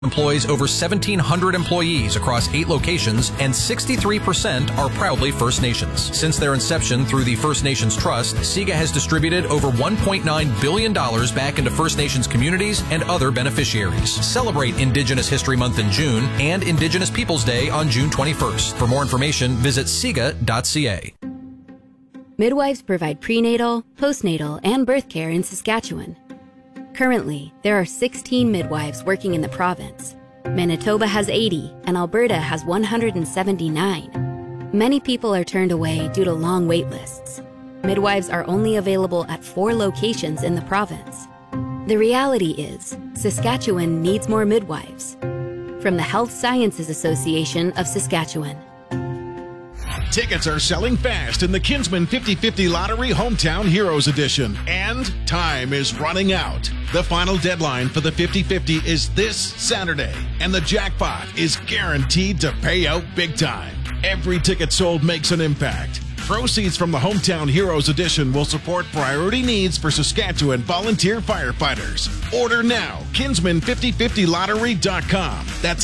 employs over 1,700 employees across 8 locations, and 63% are proudly First Nations. Since their inception through the First Nations Trust, SIGA has distributed over $1.9 billion back into First Nations communities and other beneficiaries. Celebrate Indigenous History Month in June and Indigenous Peoples Day on June 21st. For more information, visit siga.ca. Midwives provide prenatal, postnatal, and birth care in Saskatchewan. Currently, there are 16 midwives working in the province. Manitoba has 80, and Alberta has 179. Many people are turned away due to long wait lists. Midwives are only available at 4 locations in the province. The reality is, Saskatchewan needs more midwives. From the Health Sciences Association of Saskatchewan. Tickets are selling fast in the Kinsman 50/50 Lottery Hometown Heroes Edition, and time is running out. The final deadline for the 50/50 is this Saturday, and the jackpot is guaranteed to pay out big time. Every ticket sold makes an impact. Proceeds from the Hometown Heroes Edition will support priority needs for Saskatchewan volunteer firefighters. Order now, Kinsman5050lottery.com. That's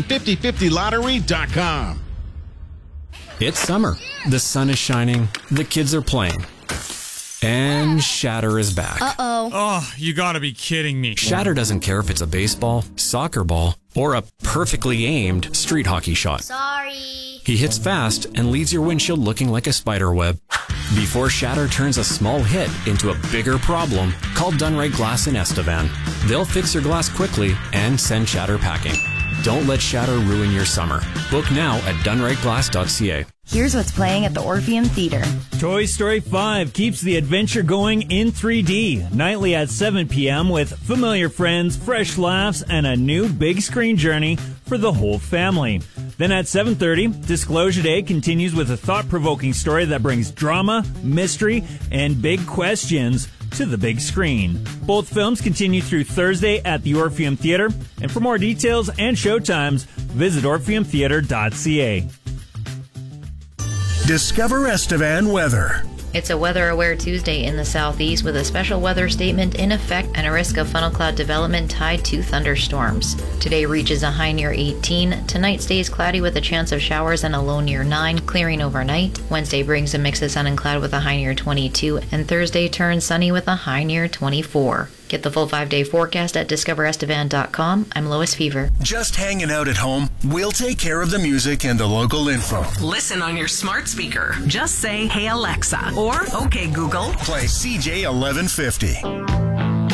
Kinsman5050lottery.com. It's summer. The sun is shining. The kids are playing. And Shatter is back. Uh-oh. Oh, you gotta be kidding me. Shatter doesn't care if it's a baseball, soccer ball, or a perfectly aimed street hockey shot. Sorry. He hits fast and leaves your windshield looking like a spider web. Before Shatter turns a small hit into a bigger problem, call Dunright Glass in Estevan. They'll fix your glass quickly and send Shatter packing. Don't let Shatter ruin your summer. Book now at dunrightglass.ca. Here's what's playing at the Orpheum Theater. Toy Story 5 keeps the adventure going in 3D, nightly at 7 p.m. with familiar friends, fresh laughs, and a new big screen journey for the whole family. Then at 7:30, Disclosure Day continues with a thought-provoking story that brings drama, mystery, and big questions to the big screen. Both films continue through Thursday at the Orpheum Theater, and for more details and showtimes, visit orpheumtheater.ca. Discover Estevan weather. It's a weather-aware Tuesday in the southeast with a special weather statement in effect and a risk of funnel cloud development tied to thunderstorms. Today reaches a high near 18. Tonight stays cloudy with a chance of showers and a low near 9, clearing overnight. Wednesday brings a mix of sun and cloud with a high near 22, and Thursday turns sunny with a high near 24. Get the full 5-day forecast at discoverestevan.com. I'm Lois Fever. Just hanging out at home? We'll take care of the music and the local info. Listen on your smart speaker. Just say, "Hey Alexa," or "Okay Google." Play CJ 1150.